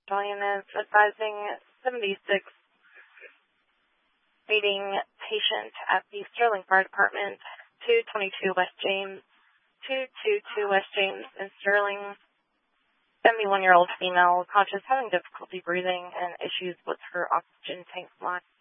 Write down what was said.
Australian is advising 76 meeting patient at the Sterling Fire Department, 222 West James, 222 West James in Sterling, 71-year-old female, conscious, having difficulty breathing and issues with her oxygen tank line.